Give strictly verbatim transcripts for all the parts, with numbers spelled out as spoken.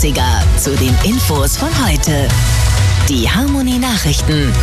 dreißiger zu den Infos von heute. Die Harmony Nachrichten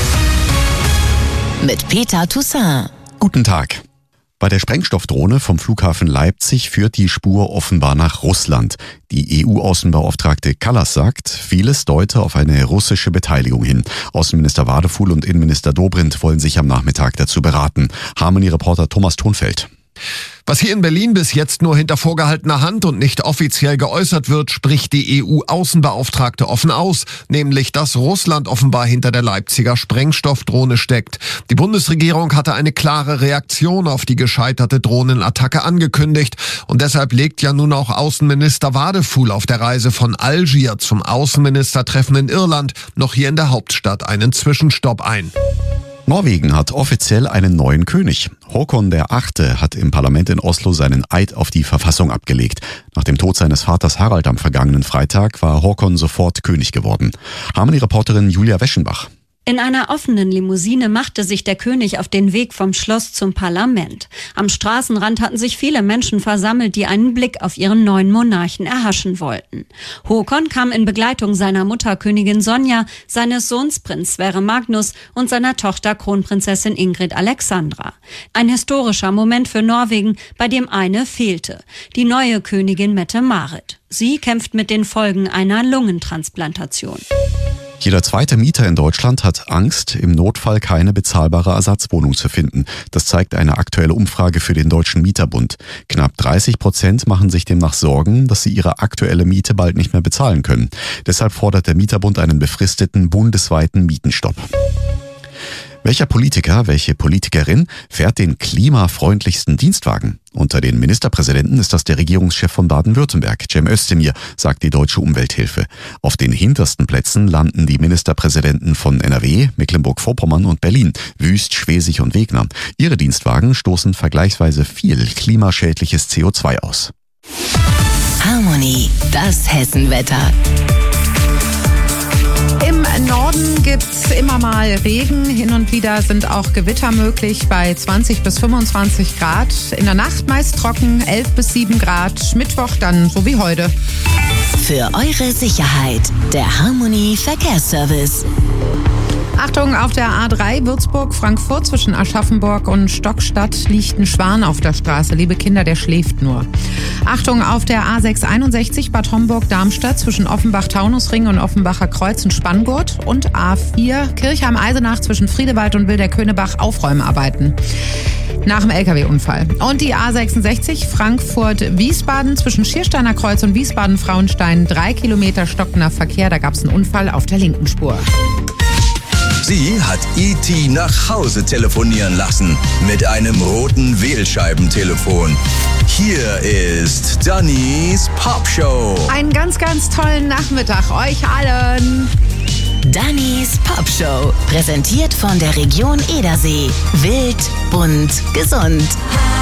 mit Peter Toussaint. Guten Tag. Bei der Sprengstoffdrohne vom Flughafen Leipzig führt die Spur offenbar nach Russland. Die E U-Außenbeauftragte Kallas sagt, vieles deute auf eine russische Beteiligung hin. Außenminister Wadefuhl und Innenminister Dobrindt wollen sich am Nachmittag dazu beraten. Harmony-Reporter Thomas Thunfeld. Was hier in Berlin bis jetzt nur hinter vorgehaltener Hand und nicht offiziell geäußert wird, spricht die E U-Außenbeauftragte offen aus, nämlich dass Russland offenbar hinter der Leipziger Sprengstoffdrohne steckt. Die Bundesregierung hatte eine klare Reaktion auf die gescheiterte Drohnenattacke angekündigt und deshalb legt ja nun auch Außenminister Wadefuhl auf der Reise von Algier zum Außenministertreffen in Irland noch hier in der Hauptstadt einen Zwischenstopp ein. Norwegen hat offiziell einen neuen König. Håkon der Achte hat im Parlament in Oslo seinen Eid auf die Verfassung abgelegt. Nach dem Tod seines Vaters Harald am vergangenen Freitag war Håkon sofort König geworden. Harmony-Reporterin Julia Weschenbach. In einer offenen Limousine machte sich der König auf den Weg vom Schloss zum Parlament. Am Straßenrand hatten sich viele Menschen versammelt, die einen Blick auf ihren neuen Monarchen erhaschen wollten. Håkon kam in Begleitung seiner Mutter Königin Sonja, seines Sohns Prinz Sverre Magnus und seiner Tochter Kronprinzessin Ingrid Alexandra. Ein historischer Moment für Norwegen, bei dem eine fehlte: die neue Königin Mette-Marit. Sie kämpft mit den Folgen einer Lungentransplantation. Jeder zweite Mieter in Deutschland hat Angst, im Notfall keine bezahlbare Ersatzwohnung zu finden. Das zeigt eine aktuelle Umfrage für den Deutschen Mieterbund. Knapp dreißig Prozent machen sich demnach Sorgen, dass sie ihre aktuelle Miete bald nicht mehr bezahlen können. Deshalb fordert der Mieterbund einen befristeten bundesweiten Mietenstopp. Welcher Politiker, welche Politikerin fährt den klimafreundlichsten Dienstwagen? Unter den Ministerpräsidenten ist das der Regierungschef von Baden-Württemberg, Cem Özdemir, sagt die Deutsche Umwelthilfe. Auf den hintersten Plätzen landen die Ministerpräsidenten von N R W, Mecklenburg-Vorpommern und Berlin, Wüst, Schwesig und Wegner. Ihre Dienstwagen stoßen vergleichsweise viel klimaschädliches C O zwei aus. Harmony, das Hessenwetter. Im Norden gibt's immer mal Regen, hin und wieder sind auch Gewitter möglich bei zwanzig bis fünfundzwanzig Grad. In der Nacht meist trocken, elf bis sieben Grad, Mittwoch dann so wie heute. Für eure Sicherheit, der Harmony Verkehrsservice. Achtung, auf der A drei Würzburg-Frankfurt zwischen Aschaffenburg und Stockstadt liegt ein Schwan auf der Straße. Liebe Kinder, der schläft nur. Achtung, auf der A sechs einundsechzig Bad Homburg-Darmstadt zwischen Offenbach-Taunusring und Offenbacher Kreuz in Spanngurt und A vier Kirchheim-Eisenach zwischen Friedewald und Wilderkönebach Aufräumarbeiten nach dem L K W-Unfall. Und die A sechsundsechzig Frankfurt-Wiesbaden zwischen Schiersteiner Kreuz und Wiesbaden-Frauenstein. Drei Kilometer stockender Verkehr, da gab es einen Unfall auf der linken Spur. Sie hat E T nach Hause telefonieren lassen mit einem roten Wählscheibentelefon. Hier ist Dannys Popshow. Einen ganz, ganz tollen Nachmittag euch allen. Dannys Popshow, präsentiert von der Region Edersee. Wild, bunt, gesund.